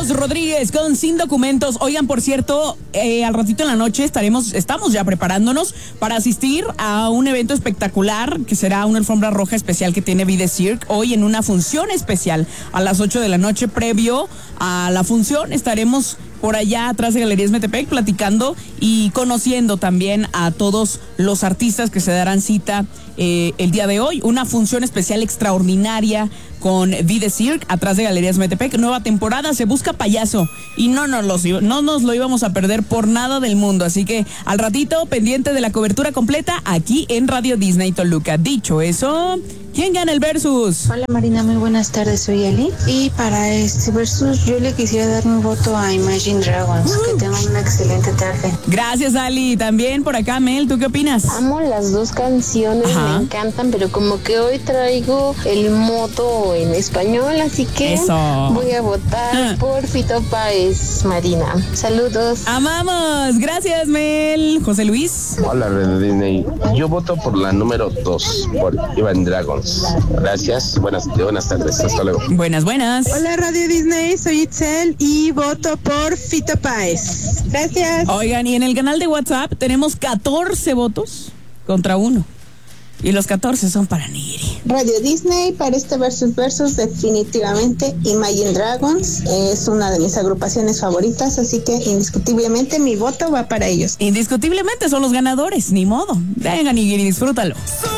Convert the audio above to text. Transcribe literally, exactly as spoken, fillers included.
Carlos Rodríguez con Sin Documentos. Oigan, por cierto, eh, al ratito en la noche estaremos, estamos ya preparándonos para asistir a un evento espectacular que será una alfombra roja especial que tiene Be The Cirque. Hoy en una función especial a las ocho de la noche, previo a la función, estaremos por allá atrás de Galerías Metepec platicando y conociendo también a todos los artistas que se darán cita eh, el día de hoy. Una función especial extraordinaria con Be The Cirque atrás de Galerías Metepec. Nueva temporada, se busca payaso y no nos, los, no nos lo íbamos a perder por nada del mundo. Así que al ratito, pendiente de la cobertura completa aquí en Radio Disney Toluca. Dicho eso, ¿quién gana el versus? Hola Marina, muy buenas tardes, soy Eli. Y para este versus yo le quisiera dar mi voto a Imagine Dragons. Uh. Que tengan una excelente tarde. Gracias, Ali. También por acá, Mel, ¿tú qué opinas? Amo las dos canciones, Ajá. me encantan, pero como que hoy traigo el modo en español, así que Eso. voy a votar ah. por Fito Páez, Marina. Saludos. Amamos. Gracias, Mel. José Luis. Hola, Radio Disney. Yo voto por la número dos, por Imagine Dragons. Gracias. Buenas, buenas tardes. Hasta luego. Buenas, buenas. Hola, Radio Disney. Soy Itzel y voto por Fito Páez. Gracias. Oigan, y en el canal de WhatsApp tenemos catorce votos contra uno. Y los catorce son para Nigiri. Radio Disney, para este versus versus, definitivamente Imagine Dragons es una de mis agrupaciones favoritas, así que indiscutiblemente mi voto va para ellos. Indiscutiblemente son los ganadores, ni modo. Venga, Nigiri, disfrútalo.